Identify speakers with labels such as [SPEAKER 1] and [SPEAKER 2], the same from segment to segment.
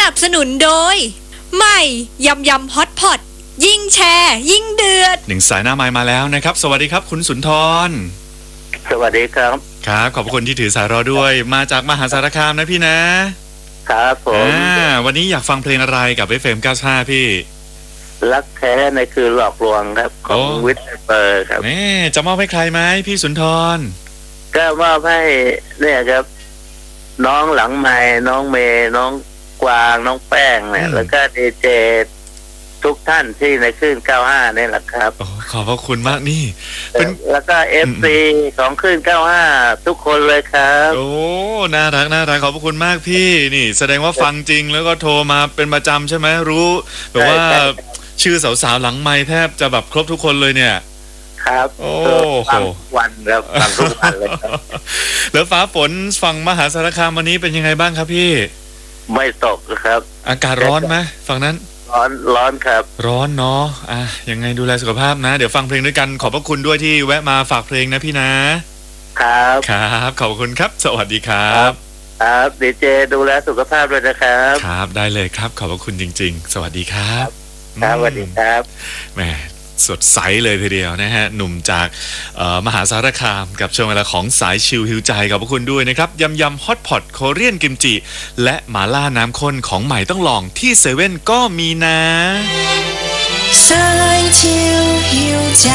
[SPEAKER 1] นับสนุนโดยใหม่ยำยำฮอตพอตยิ่งแชร์ยิ่งเดือด
[SPEAKER 2] หนึ่งสายหน้าไมค์มาแล้วนะครับสวัสดีครับคุณสุนทร
[SPEAKER 3] สวัสดีครับ
[SPEAKER 2] ครับขอบคุณที่ถือสายรอด้วยมาจากมหาสารคามนะพี่นะครับ
[SPEAKER 3] ผม
[SPEAKER 2] วันนี้อยากฟังเพลงอะไรกับ FM 95พี่
[SPEAKER 3] รักแท้ในคือหลอกลวงครับของวิทเปอร์ครับ
[SPEAKER 2] จะมอบให้ใครไหมพี่สุนทร
[SPEAKER 3] ก็มอบให้เนี่ยครับน้องหลังไม้น้องเมย์น้องกวางน้องแป้งเนี่ยแล้วก็ดีเจทุกท่านที่ในคลื่น95นี่แหละครับ
[SPEAKER 2] ขอบพระคุณมากนี่
[SPEAKER 3] แล้วก็ FC ของคลื่น95ทุกคนเลยครับ
[SPEAKER 2] โอ้น่ารักขอบพระคุณมากพี่นี่แสดงว่าฟังจริงแล้วก็โทรมาเป็นประจำใช่ไหมรู้แบบว่าชื่อสาวๆหลังไมค์แทบจะแบบครบทุกคนเลยเนี่ย
[SPEAKER 3] ครับ
[SPEAKER 2] โอ้โห
[SPEAKER 3] วันครับฟังทุกวันเลยครับ
[SPEAKER 2] แล้วฟ้าฝนฝั่งมหาสารคามวันนี้เป็นยังไงบ้างครับพี่
[SPEAKER 3] ไม่ตกครับ
[SPEAKER 2] อากาศร้อนไหมฝั่งนั้น
[SPEAKER 3] ร้อนครับ
[SPEAKER 2] ร้อนเนาะยังไงดูแลสุขภาพนะเดี๋ยวฟังเพลงด้วยกันขอบพระคุณด้วยที่แวะมาฝากเพลงนะพี่นะครับขอบคุณครับสวัสดีครับ
[SPEAKER 3] ครับดีเจดูแลสุขภาพด้วยนะครับ
[SPEAKER 2] ครับได้เลยครับขอบพระคุณจริงๆสวัสดีครับ
[SPEAKER 3] ครับสวัสดีครับ
[SPEAKER 2] แหมสดใสเลยทีเดียวนะฮะหนุ่มจากมหาสารคามกับช่วงเวลาของสายชิลฮิวใจขอบพระคุณด้วยนะครับยำฮอตพอตโคเรียนกิมจิและหม่าล่าน้ำข้นของใหม่ต้องลองที่เซเว่นก็มีนะ
[SPEAKER 1] สายชิลฮิวใจ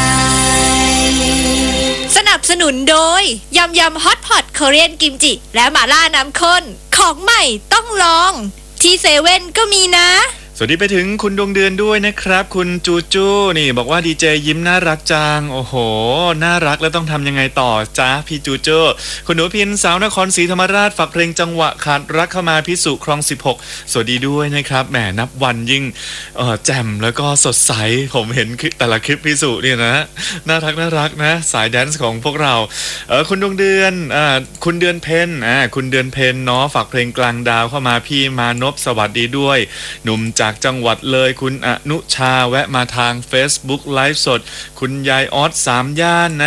[SPEAKER 1] สนับสนุนโดยยำฮอตพอตโคเรียนกิมจิและหม่าล่าน้ำข้นของใหม่ต้องลองที่เซเว่นก็มีนะ
[SPEAKER 2] สวัสดีไปถึงคุณดวงเดือนด้วยนะครับคุณจูจูนี่บอกว่าดีเจยิ้มน่ารักจังโอ้โหน่ารักแล้วต้องทำยังไงต่อจ้าพี่จูจูคุณหนูพินสาวนครศรีธรรมราชฝากเพลงจังหวะขาดรักเข้ามาพิสุคลอง16สวัสดีด้วยนะครับแหมนับวันยิ่งแจ่มแล้วก็สดใสผมเห็นแต่ละคลิปพิสุเนี่ยนะน่ารักนะสายแดนซ์ของพวกเราคุณดวงเดือนคุณเดือนเพ็ญคุณเดือนเพ็ญเนาะฝากเพลงกลางดาวเข้ามาพี่มานพสวัสดีด้วยหนุ่มจากจังหวัดเลยคุณอนุชาแวะมาทาง Facebook ไลฟ์สดคุณยายออส3 ย่านนะ